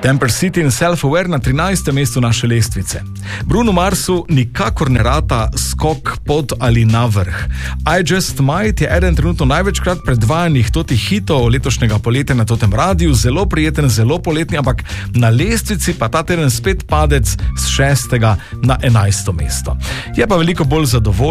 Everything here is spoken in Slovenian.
Temper City in Self-Aware na 13. mestu naše lestvice. Bruno Marsu nikakor ne rata skok pod ali na vrh. I Just Might je eden trenutno največkrat predvajanih totih hitov letošnjega poletja na totem radiju, zelo prijeten, zelo poletni, ampak na lestvici pa ta teden spet padec z 6. na 11. mesto. Je pa veliko bolj zadovoljen